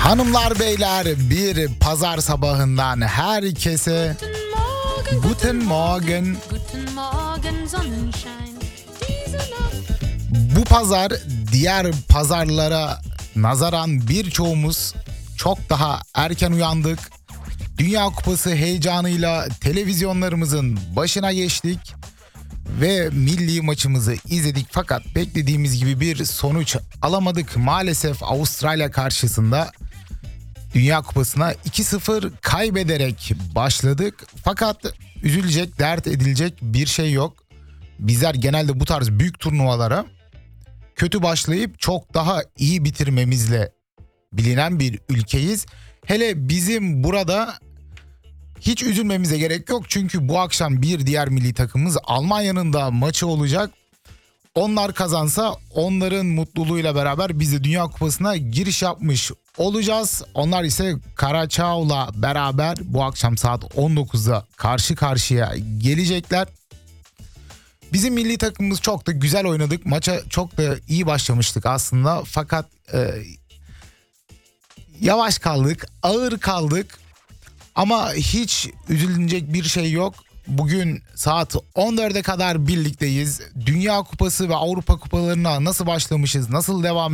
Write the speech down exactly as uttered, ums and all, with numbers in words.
Hanımlar beyler, bir pazar sabahından herkese Guten Morgen. Bu pazar diğer pazarlara nazaran birçoğumuz çok daha erken uyandık. Dünya Kupası heyecanıyla televizyonlarımızın başına geçtik ve milli maçımızı izledik, fakat beklediğimiz gibi bir sonuç alamadık. Maalesef Avustralya karşısında Dünya Kupası'na iki sıfır kaybederek başladık. Fakat üzülecek, dert edilecek bir şey yok. Bizler genelde bu tarz büyük turnuvalara kötü başlayıp çok daha iyi bitirmemizle bilinen bir ülkeyiz. Hele bizim burada hiç üzülmemize gerek yok. Çünkü bu akşam bir diğer milli takımımız Almanya'nın da maçı olacak. Onlar kazansa onların mutluluğuyla beraber biz de Dünya Kupası'na giriş yapmış olacağız. Onlar ise Karaçao'la beraber bu akşam saat on dokuzda karşı karşıya gelecekler. Bizim milli takımımız çok da güzel oynadık. Maça çok da iyi başlamıştık aslında. Fakat e, yavaş kaldık, ağır kaldık. Ama hiç üzülecek bir şey yok. Bugün saat on dörde kadar birlikteyiz. Dünya Kupası ve Avrupa Kupalarına nasıl başlamışız, nasıl devam